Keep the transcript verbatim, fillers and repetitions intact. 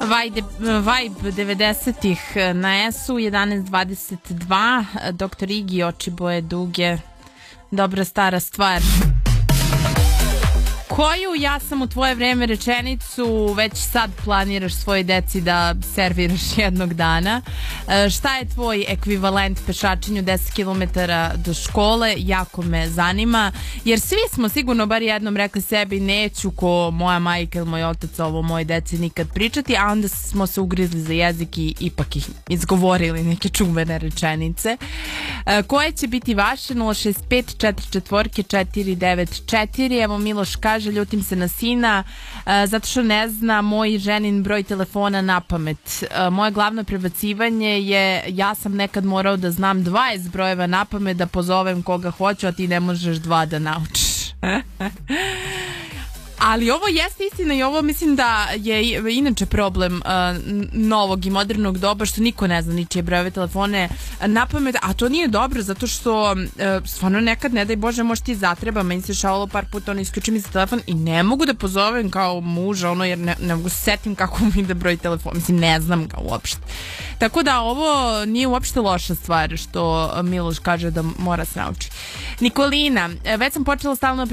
Vibe, Vibe devedesetih na S-u jedanaest dvadeset dva, doktor Igi, oči boje duge, dobra stara stvar. Koju ja sam u tvoje vreme rečenicu već sad planiraš svoje deci da serviraš jednog dana? E, šta je tvoj ekvivalent pešačenju deset kilometara do škole? Jako me zanima, jer svi smo sigurno bar jednom rekli sebi neću ko moja majka ili moj otac ovo moje deci nikad pričati, a onda smo se ugrizli za jezik i ipak ih izgovorili neke čuvene rečenice. E, koje će biti vaše? Nula šest pet četiri četiri četiri devet četiri. Evo Miloš kaže, ljutim se na sina uh, zato što ne zna moj ženin broj telefona na pamet. Uh, moje glavno prebacivanje je ja sam nekad morao da znam dvadeset brojeva na pamet da pozovem koga hoću, a ti ne možeš dva da naučiš. Ali ovo jeste istina i ovo mislim da je inače problem uh, novog i modernog doba, što niko ne zna ničije brojeve telefone na pamet, a to nije dobro zato što uh, stvarno nekad, ne daj Bože, možda ti zatreba. Meni se šalalo par puta, ono, isključi mi se telefon i ne mogu da pozovem kao muža, ono, jer ne, ne mogu se setim kako mi da broj telefon, mislim, ne znam ga uopšte. Tako da ovo nije uopšte loša stvar što Miloš kaže da mora se nauči. Nikolina, već sam počela stalno